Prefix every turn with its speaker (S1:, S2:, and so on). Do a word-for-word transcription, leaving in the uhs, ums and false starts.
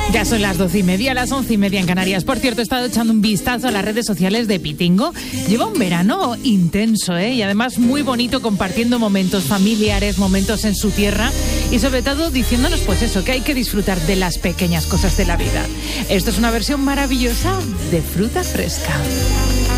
S1: Ya son las doce y media, las once y media en Canarias. Por cierto, he estado echando un vistazo a las redes sociales de Pitingo. Lleva un verano intenso, ¿eh? Y además muy bonito, compartiendo momentos familiares, momentos en su tierra y sobre todo diciéndonos pues eso, que hay que disfrutar de las pequeñas cosas de la vida. Esto es una versión maravillosa de Fruta Fresca.